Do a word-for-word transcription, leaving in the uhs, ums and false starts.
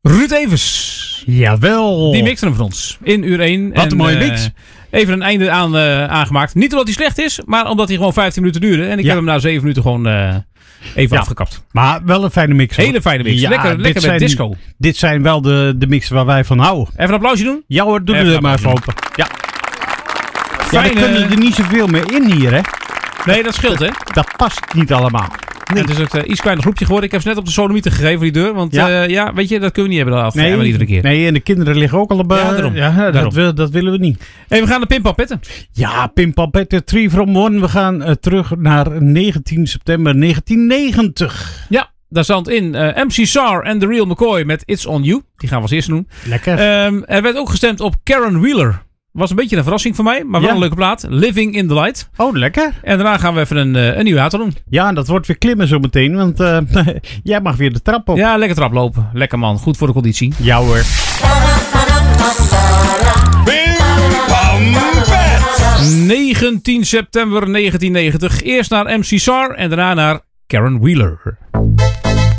Ruud Evers. Jawel. Die mixte hem van ons. In uur één. Wat en, een mooie uh, mix. Even een einde aan uh, aangemaakt. Niet omdat hij slecht is, maar omdat hij gewoon vijftien minuten duurde. En ik ja. heb hem na zeven minuten gewoon uh, even ja. afgekapt. Maar wel een fijne mix. Hele fijne mix. Ja, lekker lekker met zijn, disco. Dit zijn wel de, de mixen waar wij van houden. Even een applausje doen? Ja hoor, doe even er maar even open. Ja. Fijne... Ja, er kunnen er niet zoveel meer in hier, hè? Nee, dat scheelt, hè? Dat past niet allemaal. Nee. Het is ook uh, iets kleiner groepje geworden. Ik heb ze net op de sodomieter gegeven, die deur. Want ja. Uh, ja, weet je, dat kunnen we niet hebben af. Nee, ja, iedere keer. Nee, en de kinderen liggen ook al op. Uh, ja, daarom. Ja, dat, daarom. Wil, dat willen we niet. Hey, we gaan naar Pimpalpetten. Ja, Pimpalpetten, Three from One. We gaan uh, terug naar negentien september negentien negentig. Ja. Daar zat in uh, M C Sar en The Real McCoy met It's On You. Die gaan we als eerste doen. Lekker. Um, er werd ook gestemd op Karen Wheeler. Was een beetje een verrassing voor mij, maar wel ja. een leuke plaat. Living in the Light. Oh, lekker. En daarna gaan we even een, uh, een nieuwe auto doen. Ja, dat wordt weer klimmen zo meteen, want uh, jij mag weer de trap op. Ja, lekker trap lopen. Lekker man, goed voor de conditie. Ja hoor. negentien september negentien negentig. Eerst naar M C Sar en daarna naar Karen Wheeler.